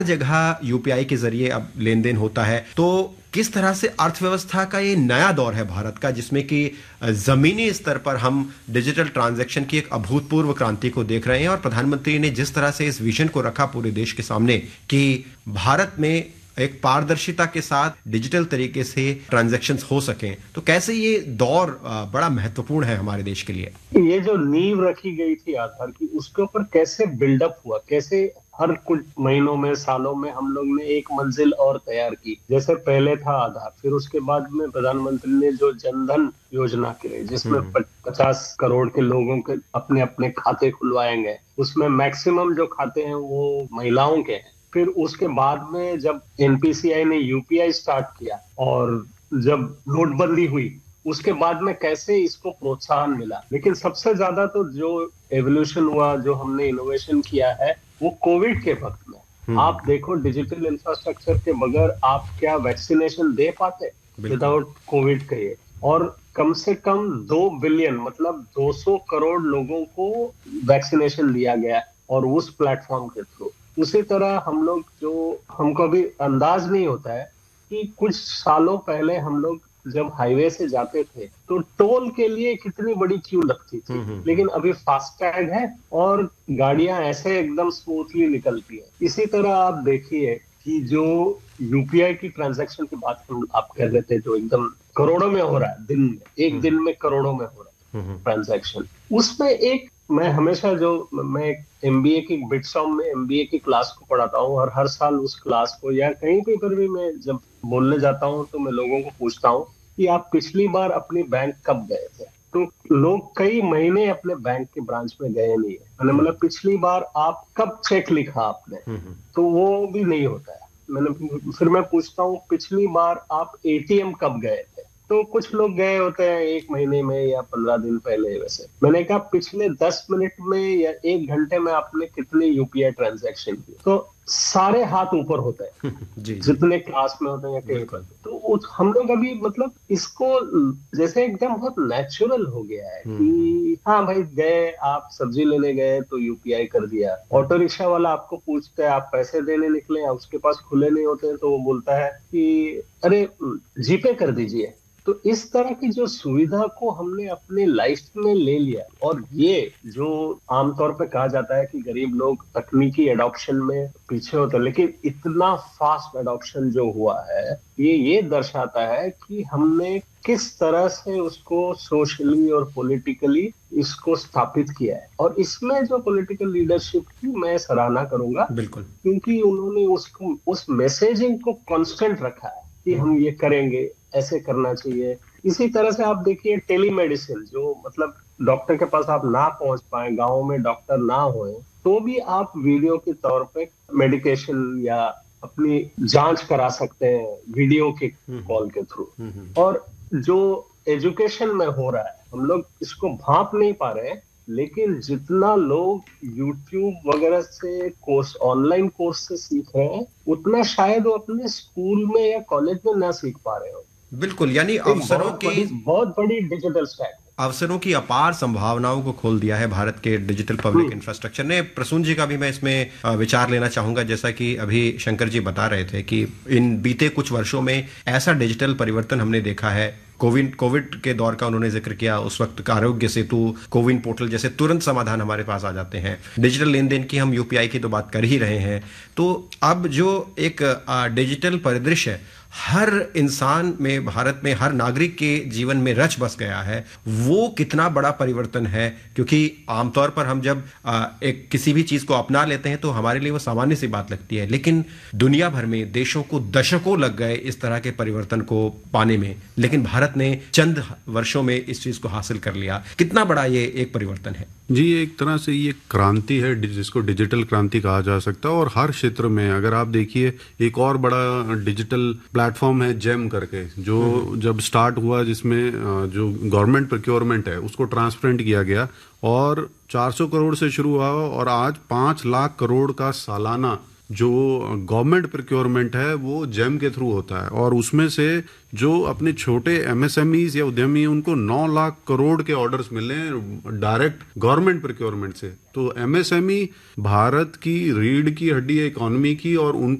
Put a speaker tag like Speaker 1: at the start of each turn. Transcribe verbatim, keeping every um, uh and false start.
Speaker 1: जगह यूपीआई के जरिए अब लेन देन होता है, तो किस तरह से अर्थव्यवस्था का ये नया दौर है भारत का, जिसमें कि जमीनी स्तर पर हम डिजिटल ट्रांजैक्शन की एक अभूतपूर्व क्रांति को देख रहे हैं। और प्रधानमंत्री ने जिस तरह से इस विजन को रखा पूरे देश के सामने कि भारत में एक पारदर्शिता के साथ डिजिटल तरीके से ट्रांजैक्शंस हो सकें, तो कैसे ये दौर बड़ा महत्वपूर्ण है हमारे देश के लिए।
Speaker 2: ये जो नींव रखी गई थी आधार की, उसके ऊपर कैसे बिल्डअप हुआ, कैसे हर कुछ महीनों में सालों में हम लोग ने एक मंजिल और तैयार की। जैसे पहले था आधार, फिर उसके बाद में प्रधानमंत्री ने जो जनधन योजना की, जिसमें पचास करोड़ के लोगों के अपने अपने खाते खुलवाएंगे, उसमें मैक्सिमम जो खाते हैं वो महिलाओं के हैं। फिर उसके बाद में जब एनपीसीआई ने यूपीआई स्टार्ट किया और जब नोटबंदी हुई, उसके बाद में कैसे इसको प्रोत्साहन मिला। लेकिन सबसे ज्यादा तो जो एवोल्यूशन हुआ, जो हमने इनोवेशन किया है, वो कोविड के वक्त में। आप देखो, डिजिटल इंफ्रास्ट्रक्चर के बगैर आप क्या वैक्सीनेशन दे पाते विदाउट कोविड के ये। और कम से कम दो बिलियन मतलब दो सौ करोड़ लोगों को वैक्सीनेशन दिया गया और उस प्लेटफॉर्म के थ्रू। उसी तरह हम लोग, जो हमको अभी अंदाज नहीं होता है कि कुछ सालों पहले हम लोग जब हाईवे से जाते थे तो टोल के लिए कितनी बड़ी क्यू लगती थी, लेकिन अभी फास्टैग है और गाड़ियां ऐसे एकदम स्मूथली निकलती है। इसी तरह आप देखिए कि जो यूपीआई की ट्रांजैक्शन की बात हम आप कर रहे थे, जो एकदम करोड़ों में हो रहा है, दिन में एक दिन में करोड़ों में हो रहा है ट्रांजैक्शन, उसमें एक मैं हमेशा जो मैं एमबीए की बिटसॉम में एमबीए की क्लास को पढ़ाता हूँ और हर साल उस क्लास को या कहीं पे पर भी मैं जब बोलने जाता हूँ तो मैं लोगों को पूछता हूँ कि आप पिछली बार अपनी बैंक कब गए थे। तो लोग कई महीने अपने बैंक के ब्रांच में गए नहीं है, मतलब पिछली बार आप कब चेक लिखा आपने, तो वो भी नहीं होता है। मैंने फिर मैं पूछता हूँ पिछली बार आप एटीएम कब गए थे, तो कुछ लोग गए होते हैं एक महीने में या पंद्रह दिन पहले। वैसे मैंने कहा पिछले दस मिनट में या एक घंटे में आपने कितने यूपीआई ट्रांजैक्शन किए, तो सारे हाथ ऊपर होते हैं जी, जितने क्लास में होते हैं या कहीं पर। तो हम लोग अभी मतलब इसको जैसे एकदम बहुत नेचुरल हो गया है कि हाँ भाई गए, आप सब्जी लेने गए तो यूपीआई कर दिया। ऑटो रिक्शा वाला आपको पूछता है आप पैसे देने निकले, उसके पास खुले नहीं होते हैं तो वो बोलता है कि अरे जीपे कर दीजिए। तो इस तरह की जो सुविधा को हमने अपने लाइफ में ले लिया, और ये जो आमतौर पे कहा जाता है कि गरीब लोग तकनीकी एडॉप्शन में पीछे होते हैं, लेकिन इतना फास्ट एडॉप्शन जो हुआ है, ये ये दर्शाता है कि हमने किस तरह से उसको सोशली और पॉलिटिकली इसको स्थापित किया है। और इसमें जो पॉलिटिकल लीडरशिप की मैं सराहना करूंगा, बिल्कुल, क्योंकि उन्होंने उसको उस मैसेजिंग को कांस्टेंट रखा है कि हम ये करेंगे, ऐसे करना चाहिए। इसी तरह से आप देखिए टेलीमेडिसिन, जो मतलब डॉक्टर के पास आप ना पहुंच पाए, गांव में डॉक्टर ना होए, तो भी आप वीडियो के तौर पे मेडिकेशन या अपनी जांच करा सकते हैं वीडियो के कॉल के थ्रू। और जो एजुकेशन में हो रहा है, हम लोग इसको भांप नहीं पा रहे हैं, लेकिन जितना लोग यूट्यूब वगैरह से कोर्स, ऑनलाइन कोर्स से सीख रहे हैं, उतना शायद वो अपने स्कूल में या कॉलेज में ना सीख पा रहे हो।
Speaker 1: बिल्कुल, यानी अवसरों की
Speaker 2: बहुत बड़ी डिजिटल स्टैक,
Speaker 1: अवसरों की अपार संभावनाओं को खोल दिया है भारत के डिजिटल पब्लिक इंफ्रास्ट्रक्चर ने। प्रसून जी का भी मैं इसमें विचार लेना चाहूंगा। जैसा कि अभी शंकर जी बता रहे थे कि इन बीते कुछ वर्षों में ऐसा डिजिटल परिवर्तन हमने देखा है। कोविड कोविड के दौर का उन्होंने जिक्र किया, उस वक्त का आरोग्य सेतु, कोविन पोर्टल जैसे तुरंत समाधान हमारे पास आ जाते हैं। डिजिटल लेन देन की हम यूपीआई की तो बात कर ही रहे हैं। तो अब जो एक डिजिटल परिदृश्य हर इंसान में, भारत में हर नागरिक के जीवन में रच बस गया है, वो कितना बड़ा परिवर्तन है। क्योंकि आमतौर पर हम जब आ, एक किसी भी चीज को अपना लेते हैं तो हमारे लिए वो सामान्य सी बात लगती है, लेकिन दुनिया भर में देशों को दशकों लग गए इस तरह के परिवर्तन को पाने में, लेकिन भारत ने चंद वर्षों में इस चीज को हासिल कर लिया। कितना बड़ा ये एक परिवर्तन है
Speaker 3: जी। एक तरह से ये क्रांति है जिसको डिजिटल क्रांति कहा जा सकता है। और हर क्षेत्र में अगर आप देखिए, एक और बड़ा डिजिटल प्लेटफॉर्म है जेम करके, जो जब स्टार्ट हुआ, जिसमें जो गवर्नमेंट प्रोक्योरमेंट है उसको ट्रांसपेरेंट किया गया और चार सौ करोड़ से शुरू हुआ और आज पांच लाख करोड़ का सालाना जो गवर्नमेंट प्रोक्योरमेंट है वो जेम के थ्रू होता है, और उसमें से जो अपने छोटे एमएसएमईज या उद्यमी उनको नौ लाख करोड़ के ऑर्डर्स मिले हैं डायरेक्ट गवर्नमेंट प्रोक्योरमेंट से। तो एमएसएमई भारत की रीढ़ की हड्डी है इकोनॉमी की, और उन